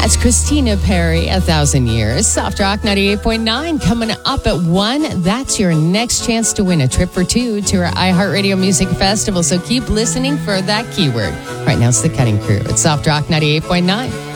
That's Christina Perri, 1,000 Years. Soft Rock 98.9 coming up at 1. That's your next chance to win a trip for 2 to our iHeartRadio Music Festival. So keep listening for that keyword. Right now it's the Cutting Crew at Soft Rock 98.9.